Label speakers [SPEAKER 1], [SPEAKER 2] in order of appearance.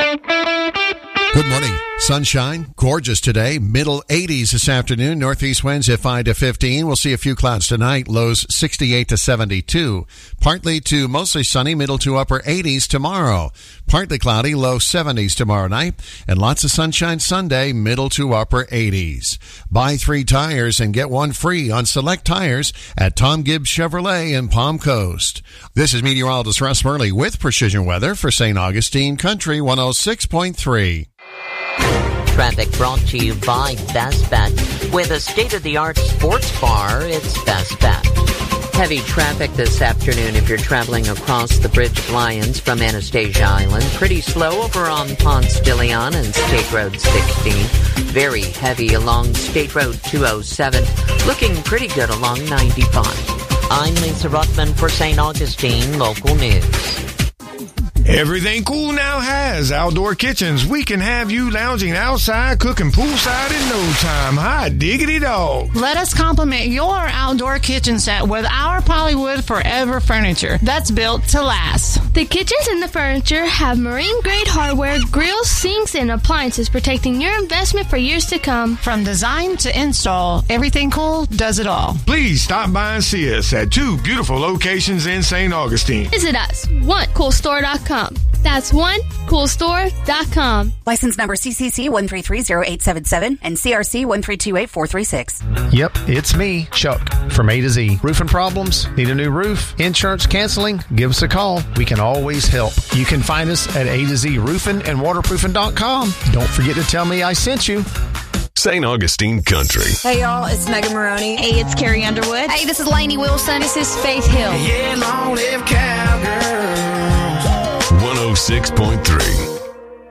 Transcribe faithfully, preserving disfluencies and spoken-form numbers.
[SPEAKER 1] Good morning. Sunshine, gorgeous today, middle eighties this afternoon, northeast winds at five to fifteen. We'll see a few clouds tonight, lows sixty-eight to seventy-two. Partly to mostly sunny, middle to upper eighties tomorrow. Partly cloudy, low seventies tomorrow night, and lots of sunshine Sunday, middle to upper eighties. Buy three tires and get one free on select tires at Tom Gibbs Chevrolet in Palm Coast. This is meteorologist Russ Murley with Precision Weather for Saint Augustine Country one oh six point three.
[SPEAKER 2] Traffic brought to you by Best Bet. With a state-of-the-art sports bar, it's Best Bet. Heavy traffic this afternoon if you're traveling across the Bridge of Lions from Anastasia Island. Pretty slow over on Ponce de Leon and State Road sixteen. Very heavy along State Road two oh seven. Looking pretty good along ninety-five. I'm Lisa Ruttman for Saint Augustine Local News.
[SPEAKER 3] Everything Cool Now has outdoor kitchens. We can have you lounging outside, cooking poolside in no time. Hi, diggity dog.
[SPEAKER 4] Let us complement your outdoor kitchen set with our Polywood Forever furniture that's built to last.
[SPEAKER 5] The kitchens and the furniture have marine-grade hardware, grills, sinks, and appliances protecting your investment for years to come.
[SPEAKER 4] From design to install, Everything Cool does it all.
[SPEAKER 3] Please stop by and see us at two beautiful locations in Saint Augustine.
[SPEAKER 5] Visit us, one cool store dot com. That's one cool store dot com.
[SPEAKER 6] License number C C C one three three zero eight seven seven and C R C one three two eight four three six.
[SPEAKER 7] Yep, it's me, Chuck, from A to Z. Roofing problems? Need a new roof? Insurance canceling? Give us a call. We can always help. You can find us at A to Z roofing and waterproofing dot com. Don't forget to tell me I sent you.
[SPEAKER 8] Saint Augustine Country.
[SPEAKER 9] Hey, y'all, it's Megan Maroney.
[SPEAKER 10] Hey, it's Carrie Underwood.
[SPEAKER 11] Hey, this is Lainey Wilson. This is Faith Hill.
[SPEAKER 12] Yeah, long live Cowgirls.
[SPEAKER 8] one oh six point three.